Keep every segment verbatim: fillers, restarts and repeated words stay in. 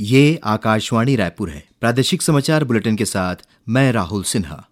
ये आकाशवाणी रायपुर है। प्रादेशिक समाचार बुलेटिन के साथ मैं राहुल सिन्हा।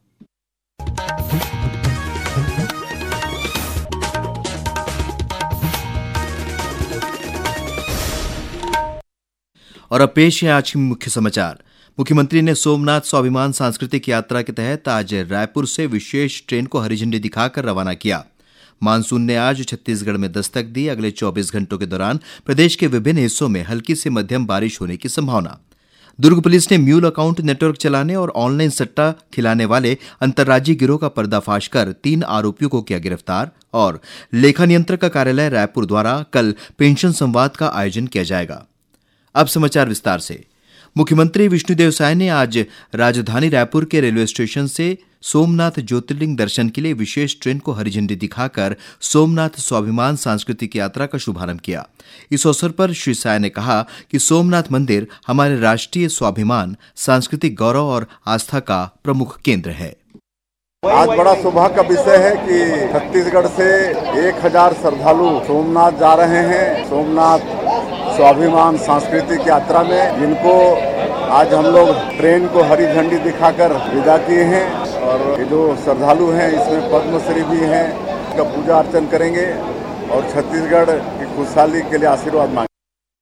और अब पेश है आज के मुख्य समाचार। मुख्यमंत्री ने सोमनाथ स्वाभिमान सांस्कृतिक यात्रा के तहत आज रायपुर से विशेष ट्रेन को हरी झंडी दिखाकर रवाना किया। मानसून ने आज छत्तीसगढ़ में दस्तक दी। अगले चौबीस घंटों के दौरान प्रदेश के विभिन्न हिस्सों में हल्की से मध्यम बारिश होने की संभावना। दुर्ग पुलिस ने म्यूल अकाउंट नेटवर्क चलाने और ऑनलाइन सट्टा खिलाने वाले अंतर्राज्यीय गिरोह का पर्दाफाश कर तीन आरोपियों को किया गिरफ्तार। और लेखा नियंत्रक का कार्यालय रायपुर द्वारा कल पेंशन संवाद का आयोजन किया जाएगा। अब समाचार विस्तार से। मुख्यमंत्री विष्णुदेव साय ने आज राजधानी रायपुर के रेलवे स्टेशन से सोमनाथ ज्योतिर्लिंग दर्शन के लिए विशेष ट्रेन को हरी झंडी दिखाकर सोमनाथ स्वाभिमान सांस्कृतिक यात्रा का शुभारंभ किया। इस अवसर पर श्री साय ने कहा कि सोमनाथ मंदिर हमारे राष्ट्रीय स्वाभिमान, सांस्कृतिक गौरव और आस्था का प्रमुख केंद्र है। आज बड़ा सौभाग्य का विषय है कि छत्तीसगढ़ से एक हजार श्रद्धालु सोमनाथ जा रहे हैं। सोमनाथ स्वाभिमान सांस्कृतिक यात्रा में जिनको आज हम लोग ट्रेन को हरी झंडी दिखाकर विदा किए हैं। और ये जो श्रद्धालु हैं इसमें पद्मश्री भी हैं, का पूजा अर्चन करेंगे और छत्तीसगढ़ की खुशहाली के लिए आशीर्वाद मांगेंगे।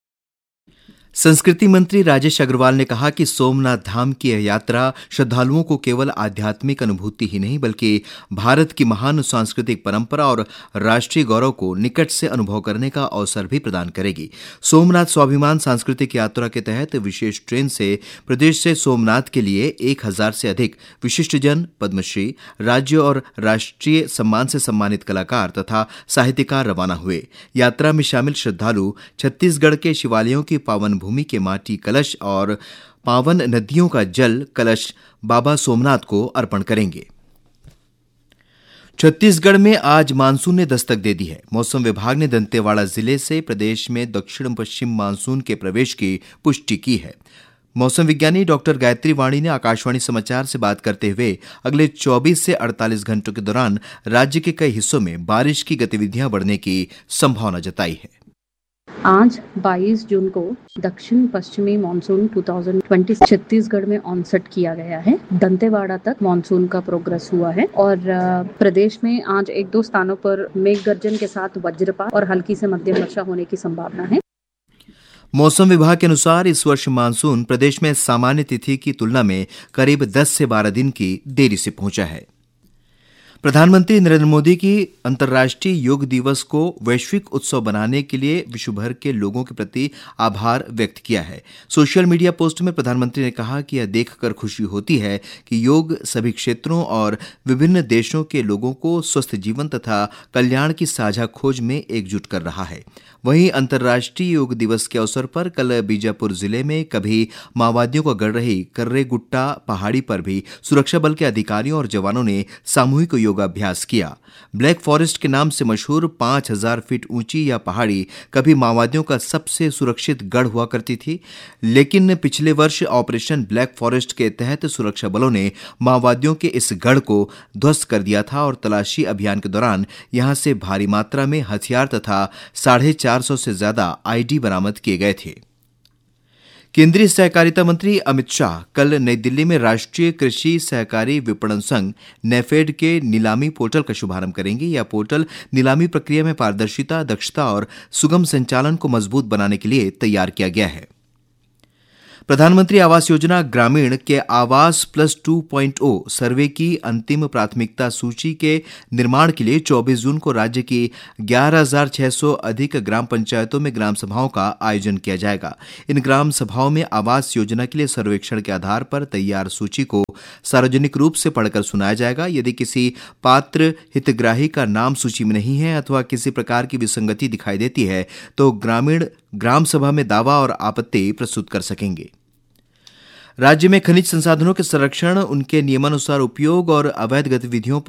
संस्कृति मंत्री राजेश अग्रवाल ने कहा कि सोमनाथ धाम की यह यात्रा श्रद्धालुओं को केवल आध्यात्मिक अनुभूति ही नहीं बल्कि भारत की महान सांस्कृतिक परंपरा और राष्ट्रीय गौरव को निकट से अनुभव करने का अवसर भी प्रदान करेगी। सोमनाथ स्वाभिमान सांस्कृतिक यात्रा के तहत विशेष ट्रेन से प्रदेश से सोमनाथ के लिए एक हजार से अधिक विशिष्टजन, पद्मश्री, राज्य और राष्ट्रीय सम्मान से सम्मानित कलाकार तथा साहित्यकार रवाना हुए। यात्रा में शामिल श्रद्धालु छत्तीसगढ़ के शिवालयों की पावन भूमि के माटी कलश और पावन नदियों का जल कलश बाबा सोमनाथ को अर्पण करेंगे। छत्तीसगढ़ में आज मानसून ने दस्तक दे दी है। मौसम विभाग ने दंतेवाड़ा जिले से प्रदेश में दक्षिण पश्चिम मानसून के प्रवेश की पुष्टि की है। मौसम विज्ञानी डॉक्टर गायत्री वाणी ने आकाशवाणी समाचार से बात करते हुए अगले चौबीस से अड़तालीस घंटों के दौरान राज्य के कई हिस्सों में बारिश की गतिविधियां बढ़ने की संभावना जताई है। आज बाईस जून को दक्षिण पश्चिमी मानसून दो हज़ार बीस छत्तीसगढ़ में ऑनसेट किया गया है। दंतेवाड़ा तक मानसून का प्रोग्रेस हुआ है और प्रदेश में आज एक दो स्थानों पर मेघ गर्जन के साथ वज्रपात और हल्की से मध्यम वर्षा होने की संभावना है। मौसम विभाग के अनुसार इस वर्ष मानसून प्रदेश में सामान्य तिथि की तुलना में करीब दस से बारह दिन की देरी से पहुंचा है। प्रधानमंत्री नरेंद्र मोदी की अंतर्राष्ट्रीय योग दिवस को वैश्विक उत्सव बनाने के लिए विश्व भर के लोगों के प्रति आभार व्यक्त किया है। सोशल मीडिया पोस्ट में प्रधानमंत्री ने कहा कि यह देखकर खुशी होती है कि योग सभी क्षेत्रों और विभिन्न देशों के लोगों को स्वस्थ जीवन तथा कल्याण की साझा खोज में एकजुट कर रहा है। वहीं अंतर्राष्ट्रीय योग दिवस के अवसर पर कल बीजापुर जिले में कभी माओवादियों को गढ़ रही कर्रे गुट्टा पहाड़ी पर भी सुरक्षा बल के अधिकारियों और जवानों ने सामूहिक योगाभ्यास किया। ब्लैक फॉरेस्ट के नाम से मशहूर पांच हजार फीट ऊंची यह पहाड़ी कभी माओवादियों का सबसे सुरक्षित गढ़ हुआ करती थी, लेकिन पिछले वर्ष ऑपरेशन ब्लैक फॉरेस्ट के तहत सुरक्षा बलों ने माओवादियों के इस गढ़ को ध्वस्त कर दिया था और तलाशी अभियान के दौरान यहां से भारी मात्रा में हथियार तथा साढ़े चार सौ से ज्यादा आईडी बरामद किए गए थे। केंद्रीय सहकारिता मंत्री अमित शाह कल नई दिल्ली में राष्ट्रीय कृषि सहकारी विपणन संघ नेफेड के नीलामी पोर्टल का शुभारंभ करेंगे। यह पोर्टल नीलामी प्रक्रिया में पारदर्शिता, दक्षता और सुगम संचालन को मजबूत बनाने के लिए तैयार किया गया है। प्रधानमंत्री आवास योजना ग्रामीण के आवास प्लस टू पॉइंट ओ सर्वे की अंतिम प्राथमिकता सूची के निर्माण के लिए चौबीस जून को राज्य की ग्यारह हजार छह सौ अधिक ग्राम पंचायतों में ग्राम सभाओं का आयोजन किया जाएगा। इन ग्राम सभाओं में आवास योजना के लिए सर्वेक्षण के आधार पर तैयार सूची को सार्वजनिक रूप से पढ़कर सुनाया जाएगा। यदि किसी पात्र हितग्राही का नाम सूची में नहीं है अथवा किसी प्रकार की विसंगति दिखाई देती है तो ग्रामीण ग्राम सभा में दावा और आपत्ति प्रस्तुत कर सकेंगे। राज्य में खनिज संसाधनों के संरक्षण, उनके नियमानुसार उपयोग और अवैध गतिविधियों पर